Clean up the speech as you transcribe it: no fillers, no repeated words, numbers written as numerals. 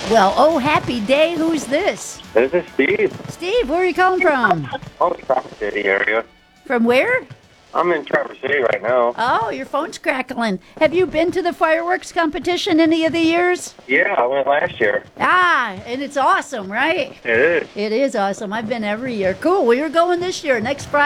Well, oh, happy day. Who's this? This is Steve. Steve, where are you calling from? I'm in Traverse City area. From where? I'm in Traverse City right now. Oh, your phone's crackling. Have you been to the fireworks competition any of the years? Yeah, I went last year. Ah, and it's awesome, right? It is. It is awesome. I've been every year. Cool. Well, you're going this year, next Friday.